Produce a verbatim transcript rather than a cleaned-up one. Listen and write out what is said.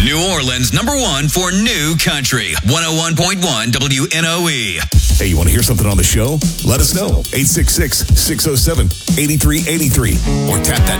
New Orleans number one for new country. one oh one point one W N O E. Hey, you want to hear something on the show? Let us know. eight six six, six oh seven, eight three eight three or tap that